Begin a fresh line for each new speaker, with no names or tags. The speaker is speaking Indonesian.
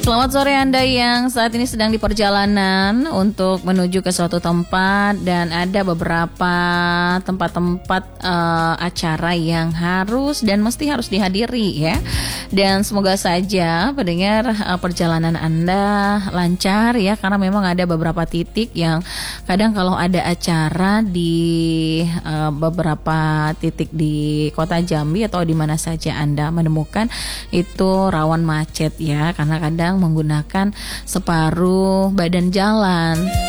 Selamat sore Anda yang saat ini sedang di perjalanan untuk menuju ke suatu tempat, dan ada beberapa tempat-tempat acara yang harus dan mesti harus dihadiri ya. Dan semoga saja pendengar perjalanan Anda lancar ya, karena memang ada beberapa titik yang kadang kalau ada acara di beberapa titik di Kota Jambi atau di mana saja Anda menemukan itu rawan macet ya, karena kadang menggunakan separuh badan jalan.